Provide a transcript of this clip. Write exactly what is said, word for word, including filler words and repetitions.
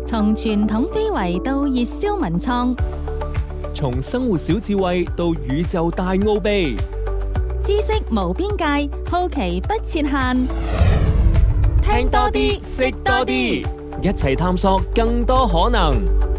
從傳統非遺到熱銷文創， 從生活小智慧到宇宙大奧秘， 知識無邊界，好奇不設限。 聽多啲，識多啲，一齊探索更多可能。